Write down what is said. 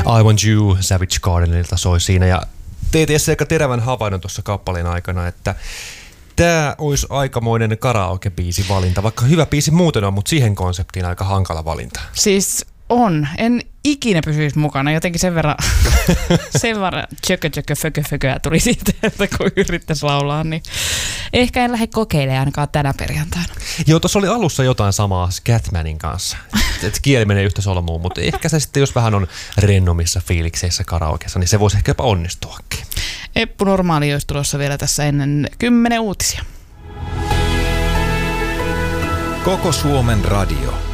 I Want You Savage Gardenilta soi siinä ja TTS aika terävän havainnon tuossa kappaleen aikana, että tämä olisi aikamoinen karaoke-biisi valinta, vaikka hyvä biisi muuten on, mutta siihen konseptiin aika hankala valinta. Siis on. En ikinä pysyisi mukana. Jotenkin sen verran tjökö, fököä tuli siitä, että kun yrittäisi laulaa, niin ehkä en lähde kokeilemaan ainakaan tänä perjantaina. Joo, tuossa oli alussa jotain samaa Scatmanin kanssa. Et kieli menee yhtä solmuun, mutta ehkä se sitten, jos vähän on rennomissa fiilikseissä karaokeessa, niin se voisi ehkä jopa onnistuakin. Eppu Normaali olisi tulossa vielä tässä ennen 10 uutisia. Koko Suomen radio.